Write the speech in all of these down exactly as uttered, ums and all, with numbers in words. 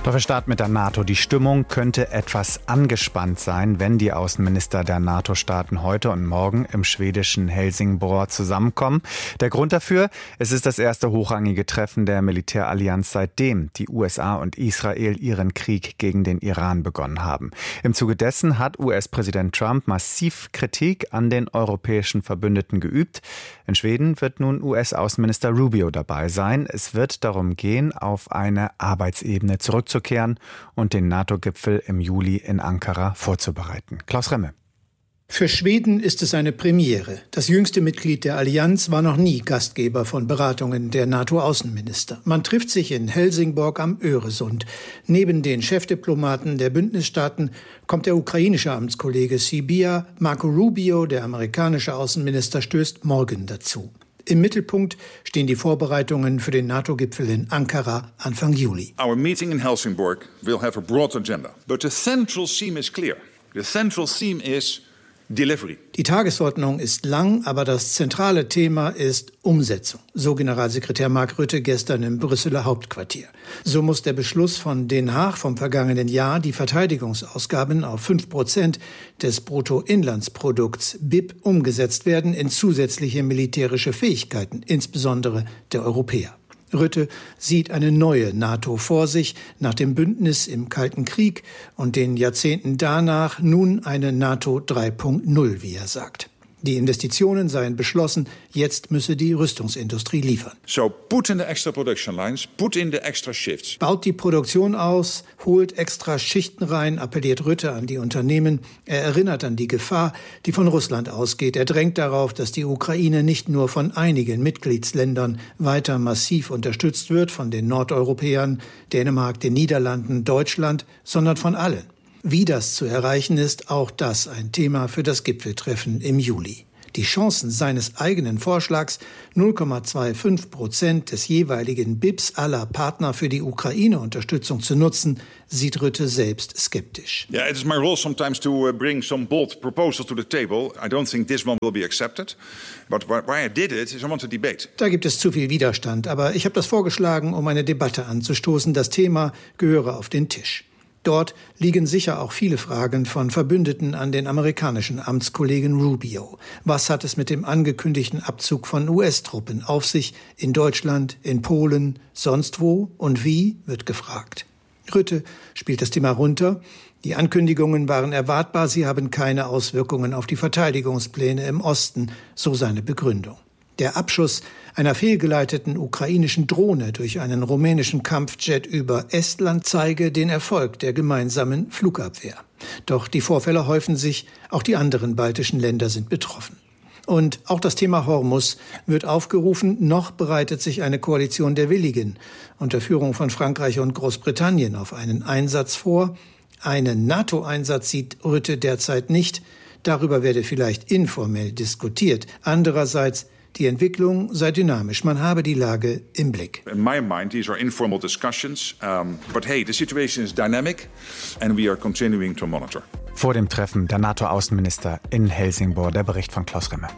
Doch wir starten mit der NATO. Die Stimmung könnte etwas angespannt sein, wenn die Außenminister der NATO-Staaten heute und morgen im schwedischen Helsingborg zusammenkommen. Der Grund dafür: Es ist das erste hochrangige Treffen der Militärallianz, seitdem die U S A und Israel ihren Krieg gegen den Iran begonnen haben. Im Zuge dessen hat U S-Präsident Trump massiv Kritik an den europäischen Verbündeten geübt. In Schweden wird nun U S-Außenminister Rubio dabei sein. Es wird darum gehen, auf eine Arbeitsebene zurückzukehren und den NATO-Gipfel im Juli in Ankara vorzubereiten. Klaus Remme. Für Schweden ist es eine Premiere. Das jüngste Mitglied der Allianz war noch nie Gastgeber von Beratungen der NATO-Außenminister. Man trifft sich in Helsingborg am Öresund. Neben den Chefdiplomaten der Bündnisstaaten kommt der ukrainische Amtskollege Sybiha. Marco Rubio, der amerikanische Außenminister, stößt morgen dazu. Im Mittelpunkt stehen die Vorbereitungen für den NATO-Gipfel in Ankara Anfang Juli. Our meeting in Helsingborg will have a broad agenda, but the central theme is clear. The central theme is delivery. Die Tagesordnung ist lang, aber das zentrale Thema ist Umsetzung, so Generalsekretär Mark Rutte gestern im Brüsseler Hauptquartier. So muss der Beschluss von Den Haag vom vergangenen Jahr, die Verteidigungsausgaben auf fünf Prozent des Bruttoinlandsprodukts B I P umgesetzt werden in zusätzliche militärische Fähigkeiten, insbesondere der Europäer. Rutte sieht eine neue NATO vor sich, nach dem Bündnis im Kalten Krieg und den Jahrzehnten danach nun eine NATO drei Punkt null, wie er sagt. Die Investitionen seien beschlossen, jetzt müsse die Rüstungsindustrie liefern. So put in the extra production lines, put in the extra shifts. Baut die Produktion aus, holt extra Schichten rein, appelliert Rutte an die Unternehmen. Er erinnert an die Gefahr, die von Russland ausgeht. Er drängt darauf, dass die Ukraine nicht nur von einigen Mitgliedsländern weiter massiv unterstützt wird, von den Nordeuropäern, Dänemark, den Niederlanden, Deutschland, sondern von allen. Wie das zu erreichen ist, auch das ein Thema für das Gipfeltreffen im Juli. Die Chancen seines eigenen Vorschlags, null Komma fünfundzwanzig Prozent des jeweiligen B I Ps aller Partner für die Ukraine-Unterstützung zu nutzen, sieht Rutte selbst skeptisch. Yeah, it is my role sometimes to bring some bold proposals to the table. I don't think this one will be accepted. But why I did it is I want to debate. Da gibt es zu viel Widerstand, aber ich habe das vorgeschlagen, um eine Debatte anzustoßen. Das Thema gehöre auf den Tisch. Dort liegen sicher auch viele Fragen von Verbündeten an den amerikanischen Amtskollegen Rubio. Was hat es mit dem angekündigten Abzug von U S-Truppen auf sich in Deutschland, in Polen, sonst wo und wie, wird gefragt. Rutte spielt das Thema runter. Die Ankündigungen waren erwartbar, sie haben keine Auswirkungen auf die Verteidigungspläne im Osten, so seine Begründung. Der Abschuss einer fehlgeleiteten ukrainischen Drohne durch einen rumänischen Kampfjet über Estland zeige den Erfolg der gemeinsamen Flugabwehr. Doch die Vorfälle häufen sich, auch die anderen baltischen Länder sind betroffen. Und auch das Thema Hormuz wird aufgerufen. Noch bereitet sich eine Koalition der Willigen unter Führung von Frankreich und Großbritannien auf einen Einsatz vor. Einen NATO-Einsatz sieht Rutte derzeit nicht. Darüber werde vielleicht informell diskutiert. Andererseits, die Entwicklung sei dynamisch. Man habe die Lage im Blick. In my mind, these are informal discussions. Um, but hey, the situation is dynamic and we are continuing to monitor. Vor dem Treffen der NATO-Außenminister in Helsingborg, der Bericht von Klaus Remme.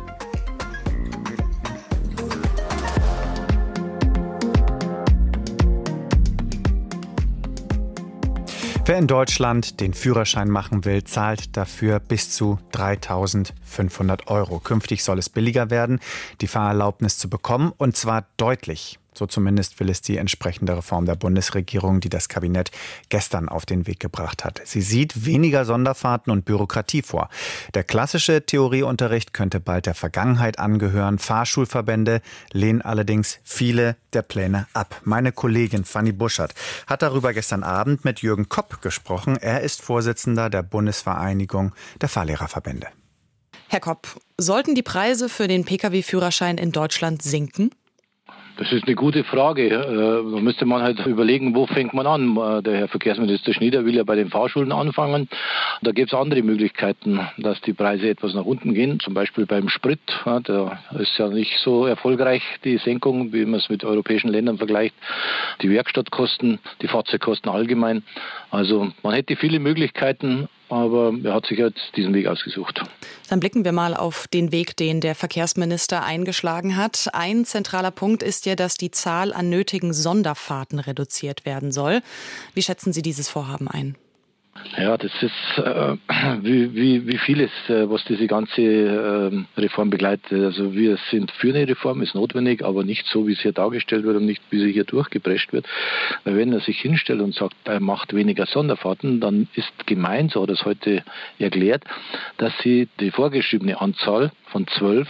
Wer in Deutschland den Führerschein machen will, zahlt dafür bis zu dreitausendfünfhundert Euro. Künftig soll es billiger werden, die Fahrerlaubnis zu bekommen, und zwar deutlich. So zumindest will es die entsprechende Reform der Bundesregierung, die das Kabinett gestern auf den Weg gebracht hat. Sie sieht weniger Sonderfahrten und Bürokratie vor. Der klassische Theorieunterricht könnte bald der Vergangenheit angehören. Fahrschulverbände lehnen allerdings viele der Pläne ab. Meine Kollegin Fanny Buschert hat darüber gestern Abend mit Jürgen Kopp gesprochen. Er ist Vorsitzender der Bundesvereinigung der Fahrlehrerverbände. Herr Kopp, sollten die Preise für den Pkw-Führerschein in Deutschland sinken? Das ist eine gute Frage. Da müsste man halt überlegen, wo fängt man an. Der Herr Verkehrsminister Schnieder will ja bei den Fahrschulen anfangen. Da gibt es andere Möglichkeiten, dass die Preise etwas nach unten gehen. Zum Beispiel beim Sprit. Da ist ja nicht so erfolgreich die Senkung, wie man es mit europäischen Ländern vergleicht. Die Werkstattkosten, die Fahrzeugkosten allgemein. Also man hätte viele Möglichkeiten, aber er hat sich jetzt diesen Weg ausgesucht. Dann blicken wir mal auf den Weg, den der Verkehrsminister eingeschlagen hat. Ein zentraler Punkt ist ja, dass die Zahl an nötigen Sonderfahrten reduziert werden soll. Wie schätzen Sie dieses Vorhaben ein? Ja, das ist äh, wie, wie, wie vieles, äh, was diese ganze äh, Reform begleitet. Also wir sind für eine Reform, ist notwendig, aber nicht so, wie es hier dargestellt wird und nicht, wie sie hier durchgeprescht wird. Weil wenn er sich hinstellt und sagt, er macht weniger Sonderfahrten, dann ist gemeint, so hat er es heute erklärt, dass sie die vorgeschriebene Anzahl von zwölf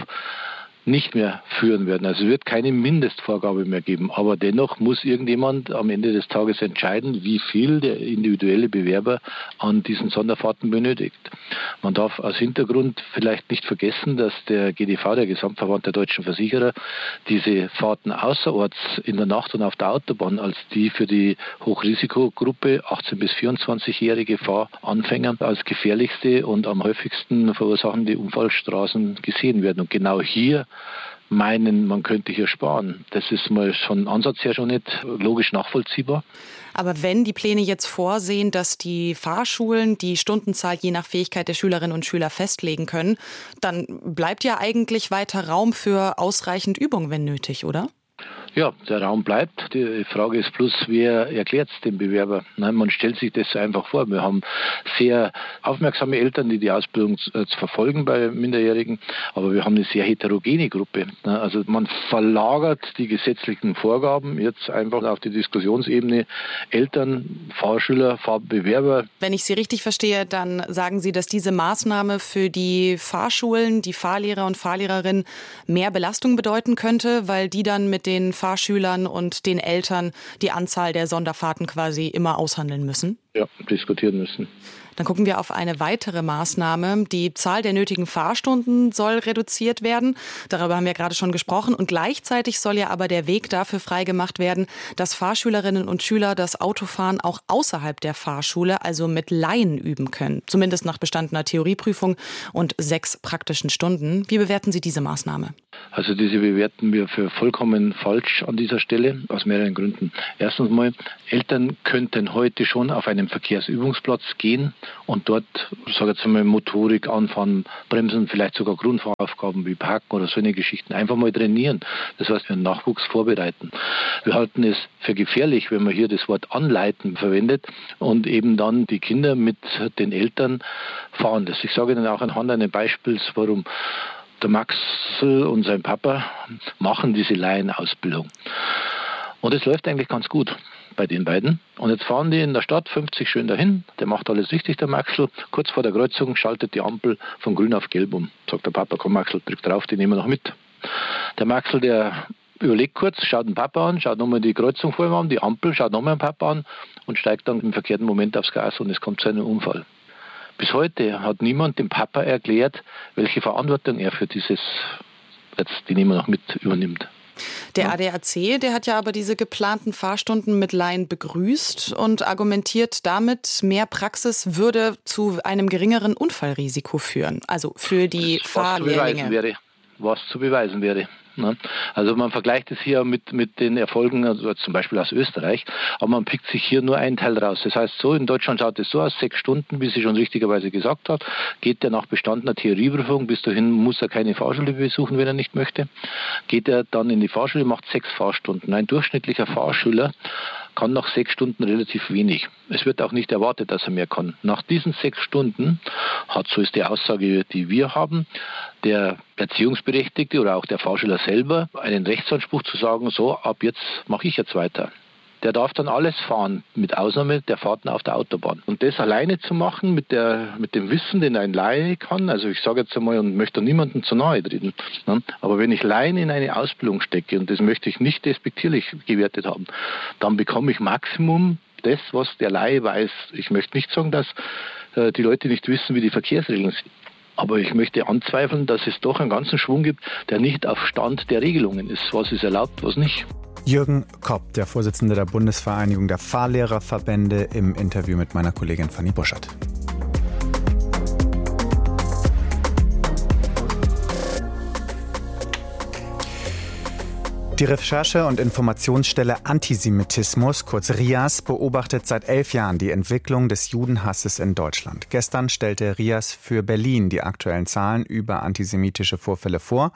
nicht mehr führen werden. Also es wird keine Mindestvorgabe mehr geben. Aber dennoch muss irgendjemand am Ende des Tages entscheiden, wie viel der individuelle Bewerber an diesen Sonderfahrten benötigt. Man darf als Hintergrund vielleicht nicht vergessen, dass der G D V, der Gesamtverband der deutschen Versicherer, diese Fahrten außerorts in der Nacht und auf der Autobahn als die für die Hochrisikogruppe achtzehn- bis vierundzwanzigjährige Fahranfänger als gefährlichste und am häufigsten verursachende Unfallstraßen gesehen werden. Und genau hier meinen, man könnte hier sparen. Das ist mal schon Ansatz her schon nicht logisch nachvollziehbar. Aber wenn die Pläne jetzt vorsehen, dass die Fahrschulen die Stundenzahl je nach Fähigkeit der Schülerinnen und Schüler festlegen können, dann bleibt ja eigentlich weiter Raum für ausreichend Übung, wenn nötig, oder? Ja, der Raum bleibt. Die Frage ist bloß, wer erklärt es dem Bewerber? Nein, man stellt sich das einfach vor. Wir haben sehr aufmerksame Eltern, die die Ausbildung zu verfolgen bei Minderjährigen, aber wir haben eine sehr heterogene Gruppe. Also man verlagert die gesetzlichen Vorgaben jetzt einfach auf die Diskussionsebene Eltern, Fahrschüler, Fahrbewerber. Wenn ich Sie richtig verstehe, dann sagen Sie, dass diese Maßnahme für die Fahrschulen, die Fahrlehrer und Fahrlehrerinnen mehr Belastung bedeuten könnte, weil die dann mit den Fahrschülern und den Eltern die Anzahl der Sonderfahrten quasi immer aushandeln müssen? Ja, diskutieren müssen. Dann gucken wir auf eine weitere Maßnahme. Die Zahl der nötigen Fahrstunden soll reduziert werden. Darüber haben wir gerade schon gesprochen. Und gleichzeitig soll ja aber der Weg dafür freigemacht werden, dass Fahrschülerinnen und Schüler das Autofahren auch außerhalb der Fahrschule, also mit Laien, üben können. Zumindest nach bestandener Theorieprüfung und sechs praktischen Stunden. Wie bewerten Sie diese Maßnahme? Also diese bewerten wir für vollkommen falsch an dieser Stelle, aus mehreren Gründen. Erstens mal, Eltern könnten heute schon auf einen Verkehrsübungsplatz gehen und dort, sage ich jetzt mal, Motorik, Anfahren, Bremsen, vielleicht sogar Grundfahraufgaben wie Parken oder so eine Geschichten einfach mal trainieren. Das heißt, wir Nachwuchs vorbereiten. Wir halten es für gefährlich, wenn man hier das Wort anleiten verwendet und eben dann die Kinder mit den Eltern fahren. Das, ich sage Ihnen auch anhand eines Beispiels, warum. Der Maxl und sein Papa machen diese Laienausbildung. Und es läuft eigentlich ganz gut bei den beiden. Und jetzt fahren die in der Stadt fünfzig schön dahin. Der macht alles richtig, der Maxl. Kurz vor der Kreuzung schaltet die Ampel von grün auf gelb um. Sagt der Papa, komm Maxl, drück drauf, die nehmen wir noch mit. Der Maxl, der überlegt kurz, schaut den Papa an, schaut nochmal die Kreuzung vor ihm an, die Ampel, schaut nochmal den Papa an und steigt dann im verkehrten Moment aufs Gas und es kommt zu einem Unfall. Bis heute hat niemand dem Papa erklärt, welche Verantwortung er für dieses, jetzt die nehmen wir noch mit, übernimmt. Der A D A C, der hat ja aber diese geplanten Fahrstunden mit Laien begrüßt und argumentiert damit, mehr Praxis würde zu einem geringeren Unfallrisiko führen. Also für die was Fahrlehrlinge. Zu beweisen wäre, was zu beweisen wäre. Also man vergleicht es hier mit, mit den Erfolgen, also zum Beispiel aus Österreich, aber man pickt sich hier nur einen Teil raus. Das heißt so, in Deutschland schaut es so aus, sechs Stunden, wie sie schon richtigerweise gesagt hat, geht er nach bestandener Theorieprüfung, bis dahin muss er keine Fahrschule besuchen, wenn er nicht möchte, geht er dann in die Fahrschule, macht sechs Fahrstunden. Ein durchschnittlicher Fahrschüler kann nach sechs Stunden relativ wenig. Es wird auch nicht erwartet, dass er mehr kann. Nach diesen sechs Stunden hat, so ist die Aussage, die wir haben, der Erziehungsberechtigte oder auch der Fahrschüler selber einen Rechtsanspruch zu sagen, so, ab jetzt mache ich jetzt weiter. Der darf dann alles fahren, mit Ausnahme der Fahrten auf der Autobahn. Und das alleine zu machen mit, der, mit dem Wissen, den ein Laie kann, also ich sage jetzt einmal und möchte niemandem zu nahe treten, ne? Aber wenn ich Laien in eine Ausbildung stecke, und das möchte ich nicht despektierlich gewertet haben, dann bekomme ich Maximum das, was der Laie weiß. Ich möchte nicht sagen, dass äh, die Leute nicht wissen, wie die Verkehrsregeln sind. Aber ich möchte anzweifeln, dass es doch einen ganzen Schwung gibt, der nicht auf Stand der Regelungen ist. Was ist erlaubt, was nicht. Jürgen Kopp, der Vorsitzende der Bundesvereinigung der Fahrlehrerverbände, im Interview mit meiner Kollegin Fanny Buschert. Die Recherche- und Informationsstelle Antisemitismus, kurz RIAS, beobachtet seit elf Jahren die Entwicklung des Judenhasses in Deutschland. Gestern stellte RIAS für Berlin die aktuellen Zahlen über antisemitische Vorfälle vor.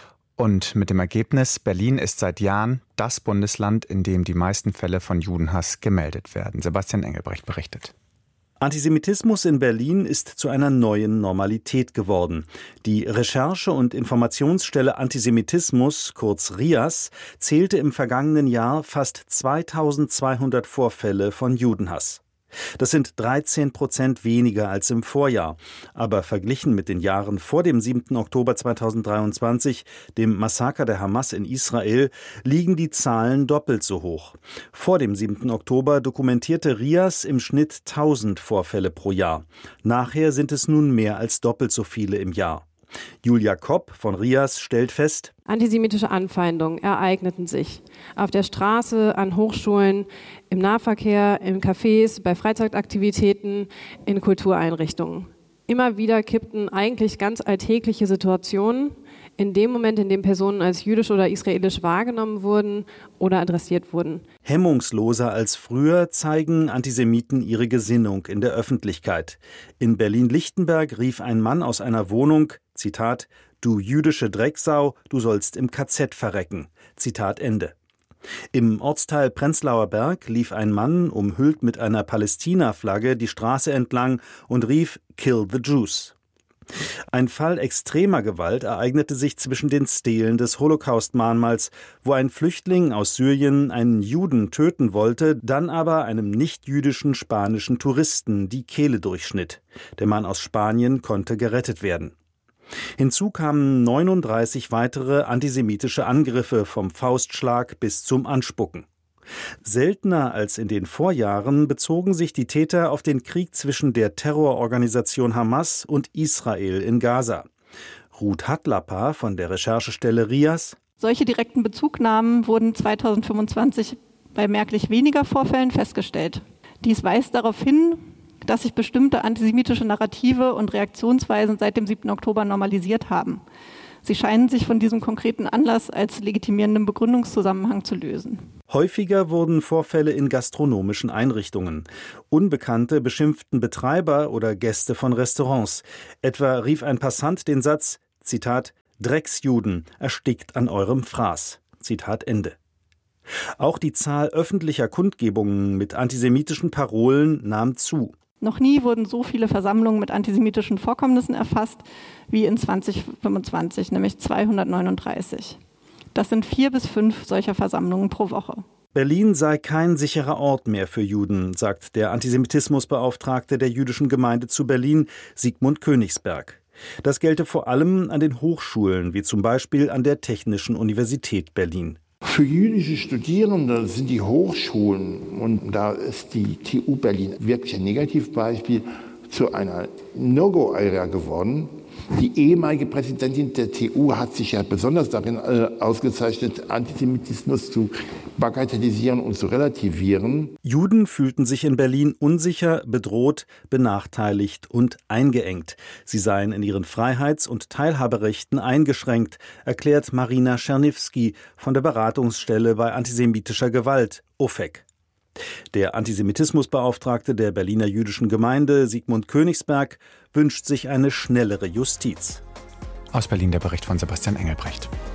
Und mit dem Ergebnis, Berlin ist seit Jahren das Bundesland, in dem die meisten Fälle von Judenhass gemeldet werden. Sebastian Engelbrecht berichtet. Antisemitismus in Berlin ist zu einer neuen Normalität geworden. Die Recherche- und Informationsstelle Antisemitismus, kurz RIAS, zählte im vergangenen Jahr fast zweitausendzweihundert Vorfälle von Judenhass. Das sind dreizehn Prozent weniger als im Vorjahr. Aber verglichen mit den Jahren vor dem siebten Oktober zweitausenddreiundzwanzig, dem Massaker der Hamas in Israel, liegen die Zahlen doppelt so hoch. Vor dem siebten Oktober dokumentierte RIAS im Schnitt tausend Vorfälle pro Jahr. Nachher sind es nun mehr als doppelt so viele im Jahr. Julia Kopp von RIAS stellt fest: Antisemitische Anfeindungen ereigneten sich auf der Straße, an Hochschulen, im Nahverkehr, in Cafés, bei Freizeitaktivitäten, in Kultureinrichtungen. Immer wieder kippten eigentlich ganz alltägliche Situationen in dem Moment, in dem Personen als jüdisch oder israelisch wahrgenommen wurden oder adressiert wurden. Hemmungsloser als früher zeigen Antisemiten ihre Gesinnung in der Öffentlichkeit. In Berlin-Lichtenberg rief ein Mann aus einer Wohnung, Zitat, »Du jüdische Drecksau, du sollst im K Z verrecken«, Zitat Ende. Im Ortsteil Prenzlauer Berg lief ein Mann, umhüllt mit einer Palästina-Flagge, die Straße entlang und rief »Kill the Jews«. Ein Fall extremer Gewalt ereignete sich zwischen den Stelen des Holocaust-Mahnmals, wo ein Flüchtling aus Syrien einen Juden töten wollte, dann aber einem nicht-jüdischen spanischen Touristen die Kehle durchschnitt. Der Mann aus Spanien konnte gerettet werden. Hinzu kamen neununddreißig weitere antisemitische Angriffe vom Faustschlag bis zum Anspucken. Seltener als in den Vorjahren bezogen sich die Täter auf den Krieg zwischen der Terrororganisation Hamas und Israel in Gaza. Ruth Hatlapa von der Recherchestelle RIAS: Solche direkten Bezugnahmen wurden zweitausendfünfundzwanzig bei merklich weniger Vorfällen festgestellt. Dies weist darauf hin, dass sich bestimmte antisemitische Narrative und Reaktionsweisen seit dem siebten Oktober normalisiert haben. Sie scheinen sich von diesem konkreten Anlass als legitimierendem Begründungszusammenhang zu lösen. Häufiger wurden Vorfälle in gastronomischen Einrichtungen. Unbekannte beschimpften Betreiber oder Gäste von Restaurants. Etwa rief ein Passant den Satz, Zitat, »Drecksjuden, erstickt an eurem Fraß«, Zitat Ende. Auch die Zahl öffentlicher Kundgebungen mit antisemitischen Parolen nahm zu. Noch nie wurden so viele Versammlungen mit antisemitischen Vorkommnissen erfasst wie in zweitausendfünfundzwanzig, nämlich zweihundertneununddreißig. Das sind vier bis fünf solcher Versammlungen pro Woche. Berlin sei kein sicherer Ort mehr für Juden, sagt der Antisemitismusbeauftragte der jüdischen Gemeinde zu Berlin, Sigmund Königsberg. Das gelte vor allem an den Hochschulen, wie zum Beispiel an der Technischen Universität Berlin. Für jüdische Studierende sind die Hochschulen, und da ist die T U Berlin wirklich ein Negativbeispiel, zu einer No-Go-Area geworden. Die ehemalige Präsidentin der T U hat sich ja besonders darin äh, ausgezeichnet, Antisemitismus zu bagatellisieren und zu relativieren. Juden fühlten sich in Berlin unsicher, bedroht, benachteiligt und eingeengt. Sie seien in ihren Freiheits- und Teilhaberechten eingeschränkt, erklärt Marina Czerniewski von der Beratungsstelle bei antisemitischer Gewalt, O F E C. Der Antisemitismusbeauftragte der Berliner jüdischen Gemeinde, Sigmund Königsberg, wünscht sich eine schnellere Justiz. Aus Berlin der Bericht von Sebastian Engelbrecht.